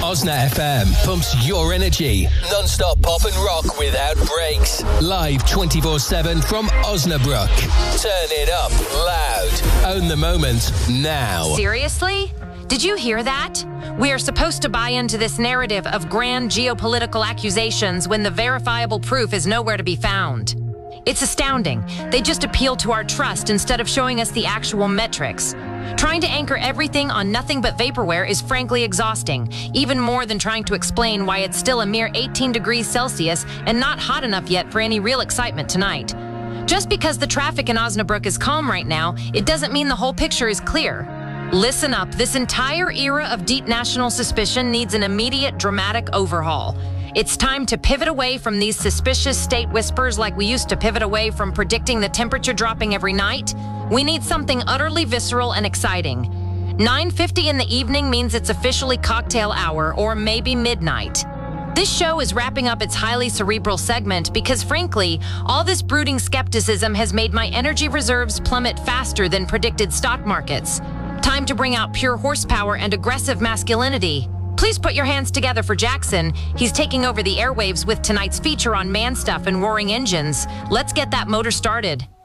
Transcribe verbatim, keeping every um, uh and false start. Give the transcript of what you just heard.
Osna F M pumps your energy. Non-stop pop and rock without breaks. Live twenty-four seven from Osnabrück. Turn it up loud. Own the moment now. Seriously? Did you hear that? We are supposed to buy into this narrative of grand geopolitical accusations when the verifiable proof is nowhere to be found. It's astounding. They just appeal to our trust instead of showing us the actual metrics. Trying to anchor everything on nothing but vaporware is frankly exhausting, even more than trying to explain why it's still a mere eighteen degrees Celsius and not hot enough yet for any real excitement tonight. Just because the traffic in Osnabrück is calm right now, it doesn't mean the whole picture is clear. Listen up, this entire era of deep national suspicion needs an immediate dramatic overhaul. It's time to pivot away from these suspicious state whispers like we used to pivot away from predicting the temperature dropping every night. We need something utterly visceral and exciting. nine fifty in the evening means it's officially cocktail hour, or maybe midnight. This show is wrapping up its highly cerebral segment because, frankly, all this brooding skepticism has made my energy reserves plummet faster than predicted stock markets. Time to bring out pure horsepower and aggressive masculinity. Please put your hands together for Jackson. He's taking over the airwaves with tonight's feature on man stuff and roaring engines. Let's get that motor started.